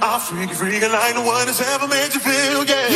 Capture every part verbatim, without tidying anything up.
Ah, freaky, freaky, like the one that's ever made you feel, yeah.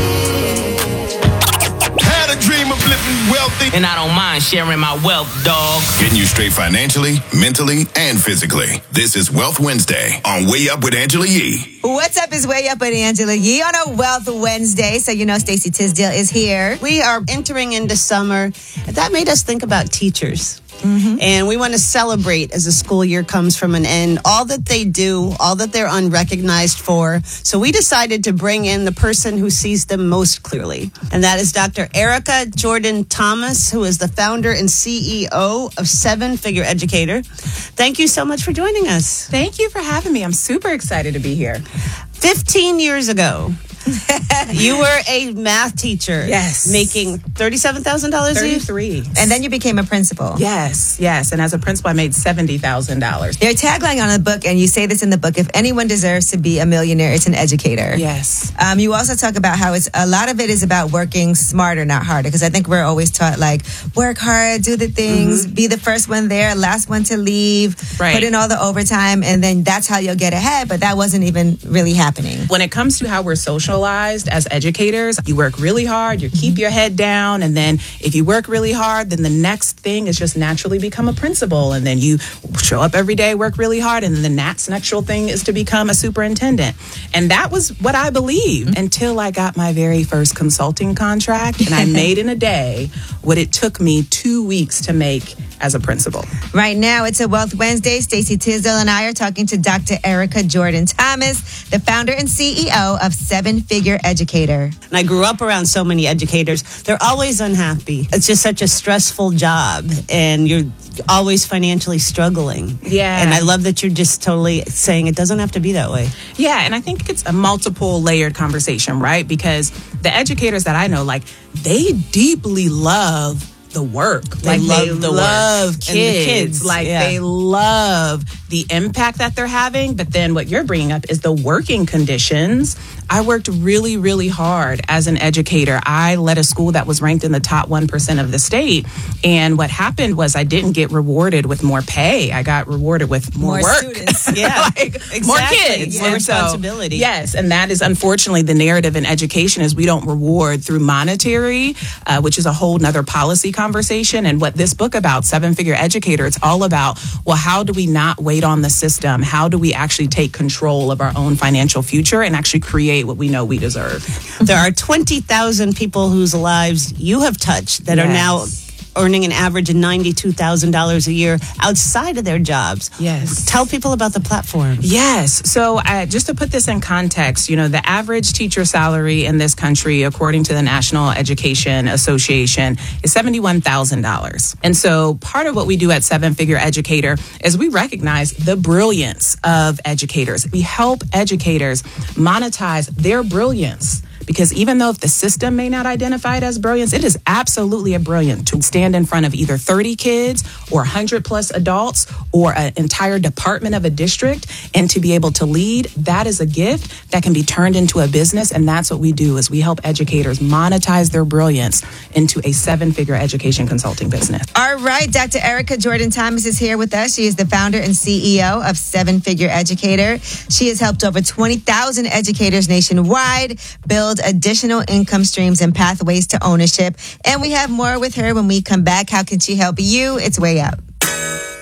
Had a dream of living wealthy, and I don't mind sharing my wealth, dog. Getting you straight financially, mentally, and physically. This is Wealth Wednesday on Way Up with Angela Yee. What's up is Way Up with Angela Yee on a Wealth Wednesday. So you know Stacey Tisdale is here. We are entering into summer, and that made us think about teachers. Mm-hmm. And we want to celebrate as the school year comes from an end, all that they do, all that they're unrecognized for. So we decided to bring in the person who sees them most clearly. And that is Doctor Erica Jordan Thomas, who is the founder and C E O of Seven Figure Educator. Thank you so much for joining us. Thank you for having me. I'm super excited to be here. fifteen years ago, you were a math teacher. Yes. Making thirty-seven thousand dollars a year? thirty-three. And then you became a principal. Yes, yes. And as a principal, I made seventy thousand dollars. Your tagline on the book, and you say this in the book, if anyone deserves to be a millionaire, it's an educator. Yes. Um, you also talk about how it's a lot of it is about working smarter, not harder. Because I think we're always taught, like, work hard, do the things, mm-hmm. be the first one there, last one to leave, right. put in all the overtime, and then that's how you'll get ahead. But that wasn't even really happening. When it comes to how we're socialized as educators, you work really hard, you keep your head down, and then if you work really hard, then the next thing is just naturally become a principal, and then you show up every day, work really hard, and then the next natural thing is to become a superintendent. And that was what I believed mm-hmm. until I got my very first consulting contract, and I made in a day what it took me two weeks to make as a principal. Right now, it's a Wealth Wednesday. Stacey Tisdale and I are talking to Doctor Erica Jordan Thomas, the founder and C E O of Seven Figure Educator. And I grew up around so many educators. They're always unhappy. It's just such a stressful job, and you're always financially struggling. Yeah. And I love that you're just totally saying it doesn't have to be that way. Yeah, and I think it's a multiple layered conversation, right? Because the educators that I know, like, they deeply love the work. They like love they the love work. kids. And the kids. Like yeah. they love the impact that they're having. But then what you're bringing up is the working conditions. I worked really, really hard as an educator. I led a school that was ranked in the top one percent of the state. And what happened was I didn't get rewarded with more pay. I got rewarded with more, more work. Students. Yeah, like, exactly. More kids. More And responsibility. So, yes. And that is unfortunately the narrative in education is we don't reward through monetary, uh, which is a whole nother policy conversation. And what this book about, Seven Figure Educator, it's all about, well, how do we not wait on the system? How do we actually take control of our own financial future and actually create what we know we deserve? There are twenty thousand people whose lives you have touched that yes. are now earning an average of ninety-two thousand dollars a year outside of their jobs. Yes. Tell people about the platform. Yes. So uh, just to put this in context, you know, the average teacher salary in this country, according to the National Education Association, is seventy-one thousand dollars. And so part of what we do at Seven Figure Educator is we recognize the brilliance of educators. We help educators monetize their brilliance. Because even though if the system may not identify it as brilliance, it is absolutely a brilliant to stand in front of either thirty kids or one hundred plus adults or an entire department of a district and to be able to lead. That is a gift that can be turned into a business. And that's what we do is we help educators monetize their brilliance into a seven-figure education consulting business. All right. Doctor Erica Jordan Thomas is here with us. She is the founder and C E O of Seven Figure Educator. She has helped over twenty thousand educators nationwide build additional income streams and pathways to ownership. And we have more with her when we come back. How can she help you? It's Way Up.